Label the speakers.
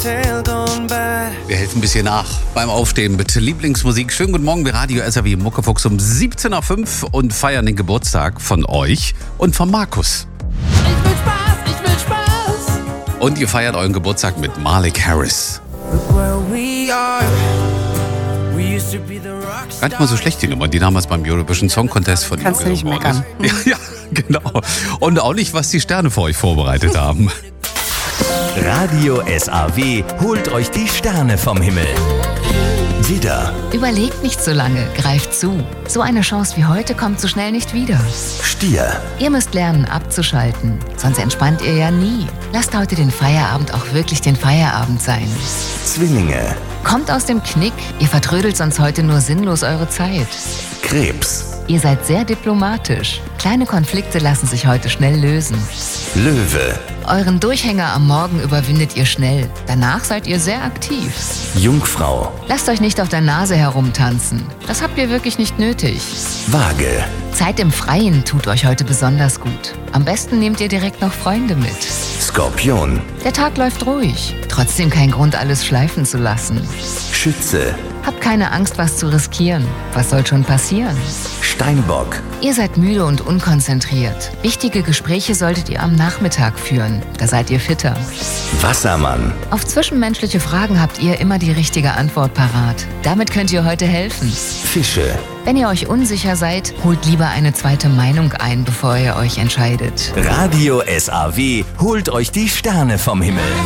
Speaker 1: Wir helfen ein bisschen nach beim Aufstehen mit Lieblingsmusik. Schönen guten Morgen bei Radio SAW Muckefuchs um 17.05 Uhr und feiern den Geburtstag von euch und von Markus.
Speaker 2: Ich will Spaß.
Speaker 1: Und ihr feiert euren Geburtstag mit Malik Harris. Gar nicht mal so schlecht, die Nummer, die damals beim Eurovision Song Contest von ihm
Speaker 3: Kannst du nicht meckern.
Speaker 1: Ja, genau. Und auch nicht, was die Sterne für euch vorbereitet haben.
Speaker 4: Radio SAW holt euch die Sterne vom Himmel. Widder,
Speaker 5: Überlegt nicht so lange, greift zu. So eine Chance wie heute kommt so schnell nicht wieder.
Speaker 4: Stier,
Speaker 5: Ihr müsst lernen abzuschalten, sonst entspannt ihr ja nie. Lasst heute den Feierabend auch wirklich den Feierabend sein.
Speaker 4: Zwillinge,
Speaker 5: Kommt aus dem Knick, ihr vertrödelt sonst heute nur sinnlos eure Zeit.
Speaker 4: Krebs,
Speaker 5: Ihr seid sehr diplomatisch. Kleine Konflikte lassen sich heute schnell lösen.
Speaker 4: Löwe,
Speaker 5: Euren Durchhänger am Morgen überwindet ihr schnell. Danach seid ihr sehr aktiv.
Speaker 4: Jungfrau,
Speaker 5: Lasst euch nicht auf der Nase herumtanzen. Das habt ihr wirklich nicht nötig.
Speaker 4: Waage,
Speaker 5: Zeit im Freien tut euch heute besonders gut. Am besten nehmt ihr direkt noch Freunde mit.
Speaker 4: Skorpion,
Speaker 5: Der Tag läuft ruhig. Trotzdem kein Grund, alles schleifen zu lassen.
Speaker 4: Schütze,
Speaker 5: Habt keine Angst, was zu riskieren. Was soll schon passieren?
Speaker 4: Steinbock,
Speaker 5: Ihr seid müde und unkonzentriert. Wichtige Gespräche solltet ihr am Nachmittag führen. Da seid ihr fitter.
Speaker 4: Wassermann,
Speaker 5: Auf zwischenmenschliche Fragen habt ihr immer die richtige Antwort parat. Damit könnt ihr heute helfen.
Speaker 4: Fische,
Speaker 5: Wenn ihr euch unsicher seid, holt lieber eine zweite Meinung ein, bevor ihr euch entscheidet.
Speaker 4: Radio SAW holt euch die Sterne vom Himmel.